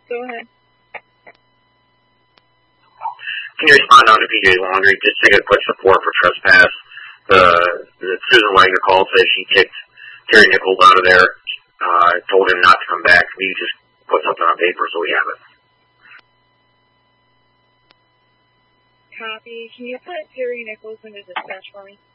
Go ahead. Can you respond on to PJ Laundry? Just to get a quick support for trespass. The Susan Wagner call says she kicked Terry Nichols out of there. Told him not to come back. Can you just put something on paper so we have it? Copy. Can you put Terry Nichols into dispatch for me?